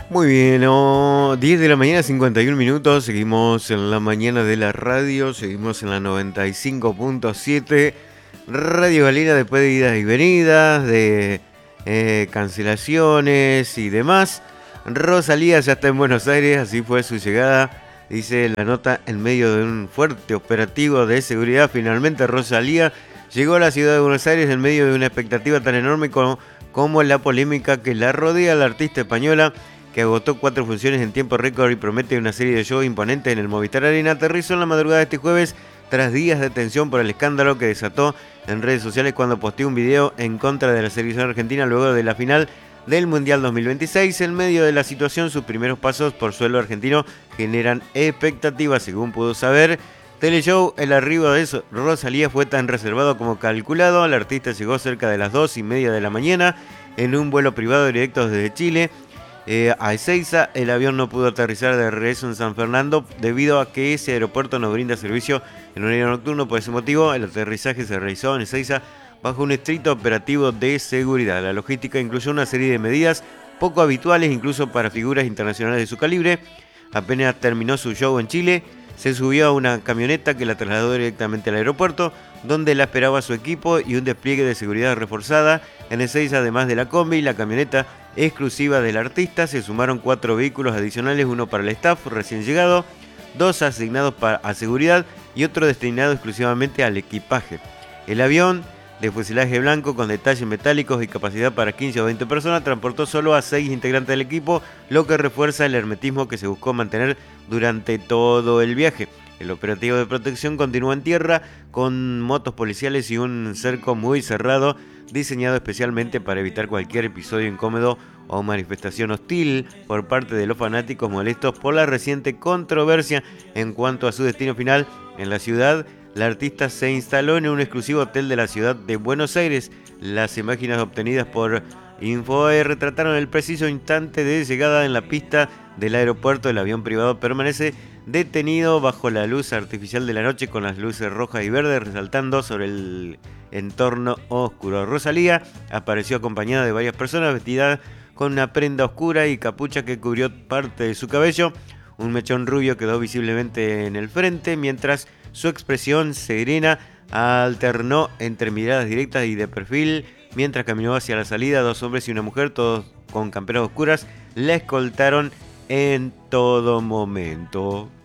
Muy bien, 10 de la mañana, 51 minutos. Seguimos en la mañana de la radio, seguimos en la 95.7. Radio Galena, después de idas y venidas, de cancelaciones y demás. Rosalía ya está en Buenos Aires, así fue su llegada. Dice la nota, en medio de un fuerte operativo de seguridad, finalmente Rosalía llegó a la ciudad de Buenos Aires en medio de una expectativa tan enorme como la polémica que la rodea. La artista española, que agotó 4 funciones en tiempo récord y promete una serie de shows imponentes en el Movistar Arena, aterrizó en la madrugada de este jueves tras días de tensión por el escándalo que desató en redes sociales cuando posteó un video en contra de la selección argentina luego de la final del Mundial 2026. En medio de la situación, sus primeros pasos por suelo argentino generan expectativas. Según pudo saber Teleshow, el arribo de Rosalía fue tan reservado como calculado. La artista llegó cerca de las 2:30 de la mañana en un vuelo privado directo desde Chile a Ezeiza. El avión no pudo aterrizar de regreso en San Fernando debido a que ese aeropuerto no brinda servicio en horario nocturno. Por ese motivo, el aterrizaje se realizó en Ezeiza bajo un estricto operativo de seguridad. La logística incluyó una serie de medidas poco habituales incluso para figuras internacionales de su calibre. Apenas terminó su show en Chile, se subió a una camioneta que la trasladó directamente al aeropuerto, donde la esperaba su equipo y un despliegue de seguridad reforzada. En Ezeiza, además de la combi y la camioneta exclusiva del artista, se sumaron 4 vehículos adicionales, uno para el staff recién llegado, 2 asignados a seguridad y otro destinado exclusivamente al equipaje. El avión, de fuselaje blanco con detalles metálicos y capacidad para 15 o 20 personas, transportó solo a 6 integrantes del equipo, lo que refuerza el hermetismo que se buscó mantener durante todo el viaje. El operativo de protección continúa en tierra con motos policiales y un cerco muy cerrado diseñado especialmente para evitar cualquier episodio incómodo o manifestación hostil por parte de los fanáticos molestos por la reciente controversia en cuanto a su destino final en la ciudad. La artista se instaló en un exclusivo hotel de la ciudad de Buenos Aires. Las imágenes obtenidas por Infobae retrataron el preciso instante de llegada en la pista del aeropuerto. El avión privado permanece detenido bajo la luz artificial de la noche con las luces rojas y verdes resaltando sobre el entorno oscuro. Rosalía apareció acompañada de varias personas vestidas con una prenda oscura y capucha que cubrió parte de su cabello. Un mechón rubio quedó visiblemente en el frente, mientras su expresión serena alternó entre miradas directas y de perfil. Mientras caminó hacia la salida, 2 hombres y una mujer, todos con camperas oscuras, la escoltaron en todo momento.